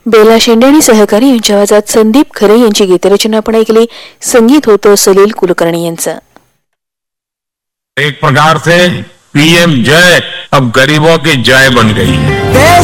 बेला शेंडे आणि सहकारी यांच्या आवाजात संदीप खरे यांची गीतरचना आपण ऐकली. संगीत होतं सलील कुलकर्णी यांचं. एक प्रकार से पीएम जय अब गरीबों की जय बन गई है.